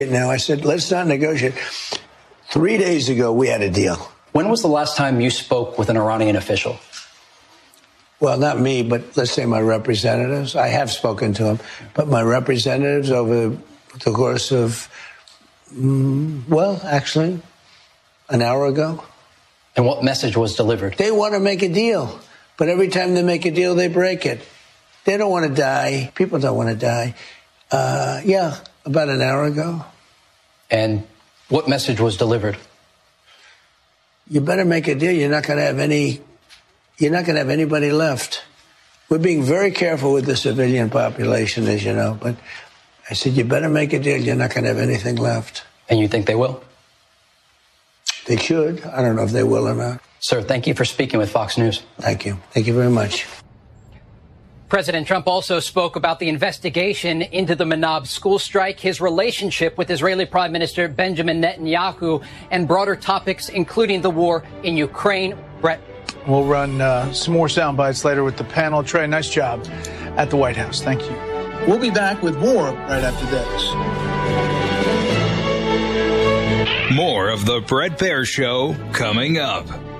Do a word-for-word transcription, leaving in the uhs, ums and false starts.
Now, I said, let's not negotiate. Three days ago, we had a deal. When was the last time you spoke with an Iranian official? Well, not me, but let's say my representatives. I have spoken to them, but my representatives over the course of, mm, well, actually, an hour ago. And what message was delivered? They want to make a deal, but every time they make a deal, they break it. They don't want to die. People don't want to die. Uh, yeah, about an hour ago. And what message was delivered? You better make a deal. You're not going to have any, you're not going to have anybody left. We're being very careful with the civilian population, as you know, but I said, you better make a deal. You're not going to have anything left. And you think they will? They should. I don't know if they will or not. Sir, thank you for speaking with Fox News. Thank you. Thank you very much. President Trump also spoke about the investigation into the Manab school strike, his relationship with Israeli Prime Minister Benjamin Netanyahu, and broader topics, including the war in Ukraine. Brett. We'll run uh, some more sound bites later with the panel. Trey, nice job at the White House. Thank you. We'll be back with more right after this. More of the Bret Baier Show coming up.